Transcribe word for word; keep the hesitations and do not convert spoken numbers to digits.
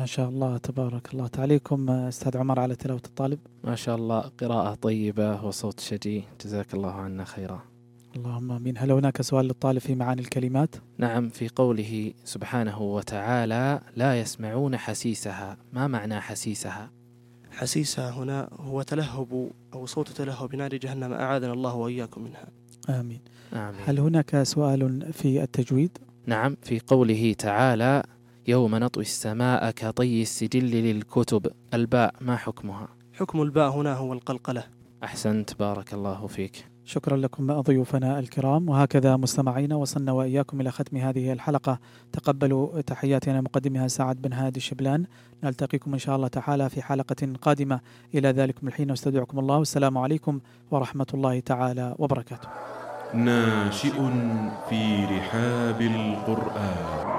شاء الله تبارك الله. تعليقكم أستاذ عمر على تلاوة الطالب؟ ما شاء الله، قراءة طيبة وصوت شجي، جزاك الله عنا خيرا. اللهم آمين. هل هناك سؤال للطالب في معاني الكلمات؟ نعم، في قوله سبحانه وتعالى لا يسمعون حسيسها، ما معنى حسيسها؟ حسيسها هنا هو تلهب أو صوت تلهب نار جهنم، أعاذنا الله وإياكم منها. آمين. آمين. هل هناك سؤال في التجويد؟ نعم، في قوله تعالى يوم نطوي السماء كطي السجل للكتب، الباء ما حكمها؟ حكم الباء هنا هو القلقلة. أحسنت، بارك الله فيك. شكرا لكم ضيوفنا الكرام. وهكذا مستمعينا وصلنا وإياكم إلى ختم هذه الحلقة. تقبلوا تحياتنا مقدمها سعد بن هادي الشبلان. نلتقيكم إن شاء الله تعالى في حلقة قادمة. إلى ذلكم الحين استودعكم الله، والسلام عليكم ورحمة الله تعالى وبركاته. ناشئ في رحاب القرآن.